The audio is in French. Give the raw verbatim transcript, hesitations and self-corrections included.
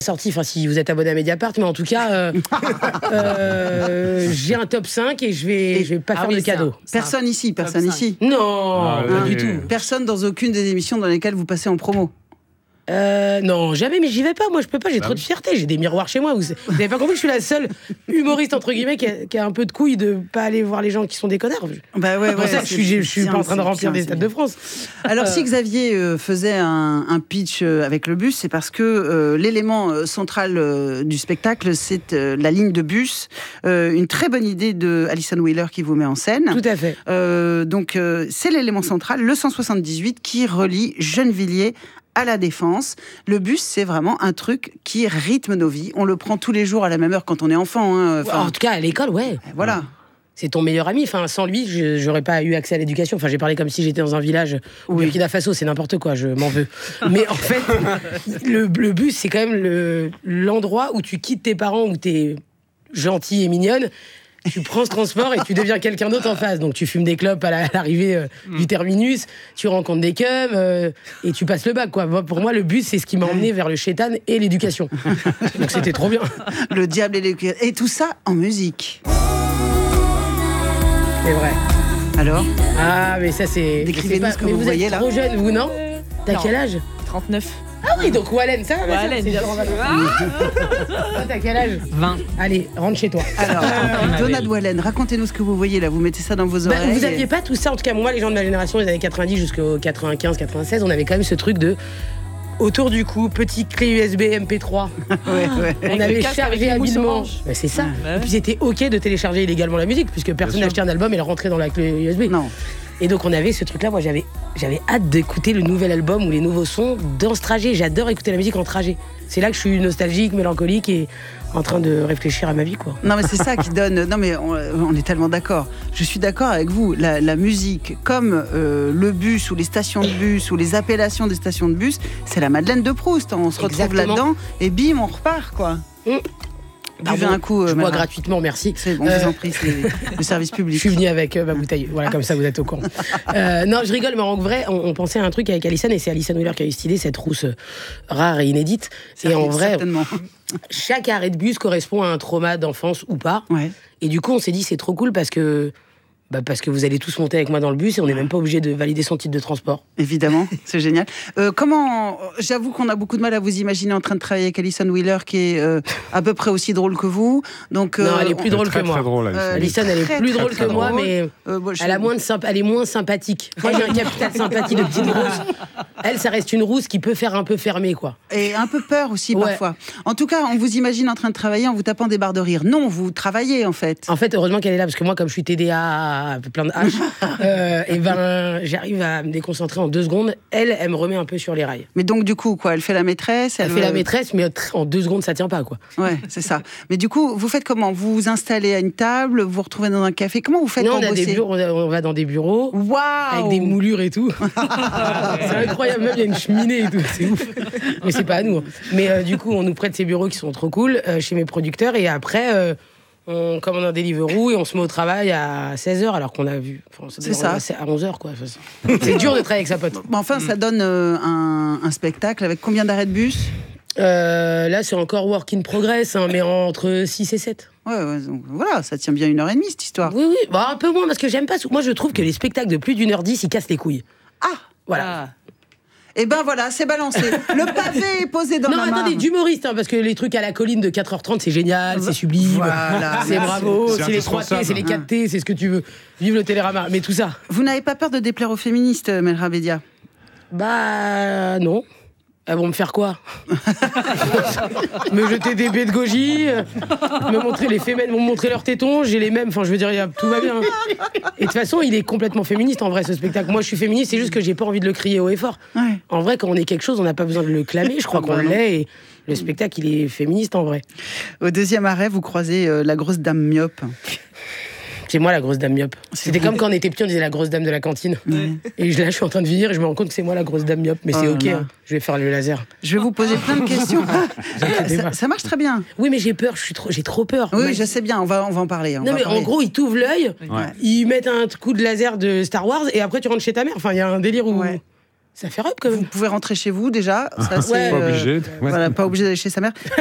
sorti, enfin si vous êtes abonné à Mediapart, mais en tout cas, euh, euh, j'ai un top cinq et je vais, et, je vais pas ah faire oui, de cadeaux. Personne ici, personne ici. Non, ah, pas oui. du tout. Personne dans aucune des émissions dans lesquelles vous passez en promo. Euh, non, jamais, mais j'y vais pas. Moi, je peux pas. J'ai bah trop oui. de fierté. J'ai des miroirs chez moi. Vous, vous avez pas compris que je suis la seule humoriste entre guillemets qui a, qui a un peu de couilles de pas aller voir les gens qui sont des connards. Bah ouais, pour ouais, ça, je suis, je suis pas en train de remplir des stades de France. Alors, euh... si Xavier euh, faisait un, un pitch euh, avec le bus, c'est parce que euh, l'élément euh, central euh, du spectacle, c'est euh, la ligne de bus. Euh, une très bonne idée de Alison Wheeler qui vous met en scène. Tout à fait. Euh, donc, euh, c'est l'élément central, le cent soixante-dix-huit, qui relie Gennevilliers à la Défense. Le bus, c'est vraiment un truc qui rythme nos vies. On le prend tous les jours à la même heure quand on est enfant. Hein. Enfin, en tout cas, à l'école, ouais. Voilà. C'est ton meilleur ami. Enfin, sans lui, je n'aurais pas eu accès à l'éducation. Enfin, j'ai parlé comme si j'étais dans un village au oui. Burkina Faso. C'est n'importe quoi, je m'en veux. Mais en fait, le, le bus, c'est quand même le, l'endroit où tu quittes tes parents, où tu es gentille et mignonne. Tu prends ce transport et tu deviens quelqu'un d'autre en face. Donc tu fumes des clopes à, la, à l'arrivée euh, mm. du terminus, tu rencontres des cums euh, et tu passes le bac, quoi. Moi, pour moi, le bus, c'est ce qui m'a emmené vers le chétan et l'éducation. Donc c'était trop bien. Le diable et l'éducation. Et tout ça en musique. C'est vrai. Alors ? Ah, mais ça, c'est... Décrivez-nous pas, ce que mais vous, vous voyez êtes là. trop jeune, vous, non ? T'as non. quel âge ? trente-neuf. Ah oui, donc Wallen, ça va, Wallen, bien sûr. Toi, t'as quel âge ? vingt. Allez, rentre chez toi. Alors, Donald Wallen, racontez-nous ce que vous voyez là. Vous mettez ça dans vos oreilles. Bah, vous aviez et... pas tout ça. En tout cas, moi, les gens de ma génération, les années quatre-vingt-dix jusqu'aux quatre-vingt-quinze quatre-vingt-seize, on avait quand même ce truc de... Autour du cou, petit clé U S B M P trois. ouais, ouais. On avec avait chargé habilement. Bah, c'est ça. Bah, ouais. Et puis c'était OK de télécharger illégalement la musique, puisque personne n'achetait un album et le rentrait dans la clé U S B. Non. Et donc on avait ce truc-là. Moi, j'avais, j'avais hâte d'écouter le nouvel album ou les nouveaux sons dans ce trajet. J'adore écouter la musique en trajet. C'est là que je suis nostalgique, mélancolique et en train de réfléchir à ma vie, quoi. Non, mais c'est ça qui donne... Non, mais on, on est tellement d'accord. Je suis d'accord avec vous. La, la musique, comme euh, le bus ou les stations de bus ou les appellations des stations de bus, c'est la Madeleine de Proust. On se retrouve Exactement. Là-dedans et bim, on repart, quoi. Mmh. Buvez un coup. Euh, je bois gratuitement, merci. C'est bon, euh... je vous en prie, c'est le service public. Je suis venu avec euh, ma bouteille. Voilà, comme ça, vous êtes au courant. Euh, non, je rigole, mais en vrai, on, on pensait à un truc avec Alison, et c'est Alison Wheeler qui a eu cette idée, cette rousse rare et inédite. Ça et en vrai, certainement. Chaque arrêt de bus correspond à un trauma d'enfance ou pas. Ouais. Et du coup, on s'est dit, c'est trop cool parce que... Bah parce que vous allez tous monter avec moi dans le bus et on n'est même pas obligé de valider son titre de transport. Évidemment, c'est génial. Euh, comment, j'avoue qu'on a beaucoup de mal à vous imaginer en train de travailler avec Alison Wheeler, qui est euh, à peu près aussi drôle que vous. Donc, euh, non, elle est plus on... drôle très, que moi. Très drôle, euh, Alison, elle est très, plus très, drôle très, que moi, drôle. mais euh, bon, je... elle, a moins de symp... elle est moins sympathique. Moi, j'ai un capital sympathie de petite rousse. Elle, ça reste une rousse qui peut faire un peu fermée, quoi. Et un peu peur aussi, ouais. parfois. En tout cas, on vous imagine en train de travailler en vous tapant des barres de rire. Non, vous travaillez, en fait. En fait, heureusement qu'elle est là, parce que moi, comme je suis T D A, plein de H, euh, et ben, j'arrive à me déconcentrer en deux secondes. Elle, elle me remet un peu sur les rails. Mais donc, du coup, quoi, elle fait la maîtresse. Elle, elle fait veut... la maîtresse, mais en deux secondes, ça tient pas, quoi. Ouais, c'est ça. Mais du coup, vous faites comment ? Vous vous installez à une table, vous vous retrouvez dans un café. Comment vous faites non, pour on a bosser ? des bureaux, on va dans des bureaux. Waouh ! Avec des moulures et tout. C'est incroyable, même il y a une cheminée et tout, c'est ouf. Mais c'est pas à nous. Hein. Mais euh, du coup, on nous prête ces bureaux qui sont trop cool euh, chez mes producteurs et après, euh, on commande un Deliveroo et on se met au travail à seize heures alors qu'on a vu. Enfin, ça c'est ça. C'est à onze heures, quoi. C'est dur de travailler avec sa pote. Bon, enfin, ça donne euh, un, un spectacle avec combien d'arrêts de bus ? euh, Là, c'est encore work in progress, hein, mais entre six et sept. Ouais, ouais, donc voilà, ça tient bien une heure et demie, cette histoire. Oui, oui, bah, un peu moins, parce que j'aime pas... Moi, je trouve que les spectacles de plus d'une heure dix, ils cassent les couilles. Ah ! Voilà. Ah. Et ben voilà, c'est balancé. Le pavé est posé dans non, la main. Non, attendez, d'humoriste, hein, parce que les trucs à la colline de quatre heures trente, c'est génial, c'est sublime, voilà. c'est bravo, c'est, c'est les trois T, c'est les quatre T, c'est ce que tu veux. Vive le Télérama, mais tout ça. Vous n'avez pas peur de déplaire aux féministes, Melra Bédia ? Bah, non. Elles vont me faire quoi ? Me jeter des baies de goji, me montrer les femmes, vont me montrer leurs tétons, j'ai les mêmes, enfin je veux dire, tout va bien. Et de toute façon, il est complètement féministe en vrai ce spectacle. Moi je suis féministe, c'est juste que j'ai pas envie de le crier haut et fort. Ouais. En vrai, quand on est quelque chose, on n'a pas besoin de le clamer, je crois qu'on l'est, et le spectacle il est féministe en vrai. Au deuxième arrêt, vous croisez euh, la grosse dame myope. C'est moi la grosse dame myope. C'est C'était vrai. Comme quand on était petit, on disait la grosse dame de la cantine. Ouais. Et là, je suis en train de vieillir et je me rends compte que c'est moi la grosse dame myope. Mais oh c'est ok, hein. Je vais faire le laser. Je vais vous poser plein de questions. ça, ça marche très bien. Oui, mais j'ai peur, je suis trop, j'ai trop peur. Oui, mais... je sais bien, on va, on va en parler. On non, va mais parler. en gros, ils t'ouvrent l'œil, ouais. ils mettent un coup de laser de Star Wars et après tu rentres chez ta mère. Enfin, il y a un délire où. Ouais. Ça fait robe quand même. Vous pouvez rentrer chez vous déjà. Ça, c'est ouais, pas euh, obligé. Voilà, pas obligé d'aller chez sa mère.